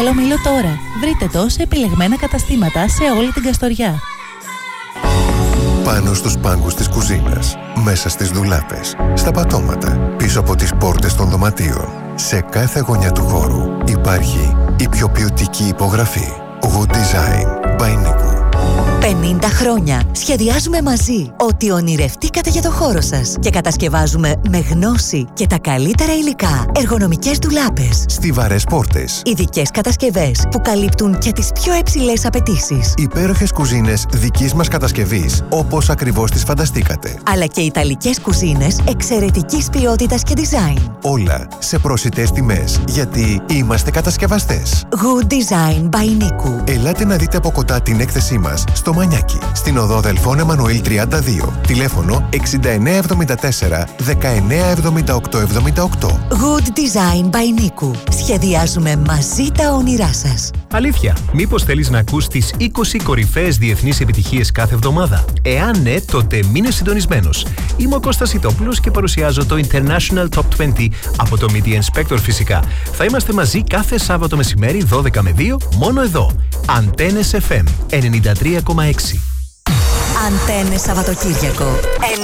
Μήλο Μήλο τώρα. Βρείτε το σε επιλεγμένα καταστήματα σε όλη την Καστοριά. Πάνω στους πάγκους της κουζίνας, μέσα στις ντουλάπες, στα πατώματα, πίσω από τις πόρτες των δωματίων. Σε κάθε γωνιά του χώρου υπάρχει η πιο ποιοτική υπογραφή. Good Design by Niku. 50 χρόνια σχεδιάζουμε μαζί ό,τι ονειρευτήκατε για το χώρο σας και κατασκευάζουμε με γνώση και τα καλύτερα υλικά εργονομικές ντουλάπες, Στιβαρές πόρτες, ειδικές κατασκευές που καλύπτουν και τις πιο υψηλές απαιτήσεις, υπέροχες κουζίνες δικής μας κατασκευής όπως ακριβώς τις φανταστήκατε. αλλά και ιταλικές κουζίνες εξαιρετικής ποιότητας και design. Όλα σε προσιτές τιμές, γιατί είμαστε κατασκευαστές. Good Design by Niku. Ελάτε να δείτε από κοντά την έκθεσή μας στο Μανιάκι, στην οδό Δελφών Εμμανουήλ 32, τηλέφωνο 6974 197878. Good Design by Niku. Σχεδιάζουμε μαζί τα όνειρά σας. Αλήθεια, μήπως θέλεις να ακούς τις 20 κορυφαίες διεθνείς επιτυχίες κάθε εβδομάδα? Εάν ναι, τότε μείνε συντονισμένος. Είμαι ο Κώστας Ιτόπουλος και παρουσιάζω το International Top 20 από το Media Inspector φυσικά. Θα είμαστε μαζί κάθε Σάββατο μεσημέρι 12 με 2, μόνο εδώ. Αντένες FM 93,6. Αντένες Σαββατοκύριακο.